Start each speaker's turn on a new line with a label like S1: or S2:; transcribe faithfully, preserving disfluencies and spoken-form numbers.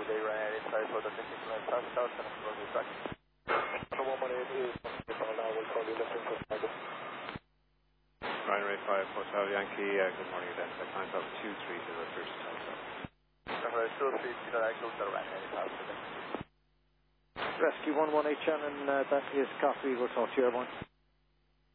S1: day, Ryanair eighty-five, so that's fifteen miles past south, and I'm going to be back. one one eight is, now we'll call you lifting for Chicago.
S2: Ryanair eighty-five, Hotel Yankee, uh, good morning again. The time's up two three zero, first Delta.
S1: Alright, still three zero, I close the Ryanair eighty-five today.
S3: Rescue one one eight, Shannon, uh, that is copy, we'll talk to you, everyone.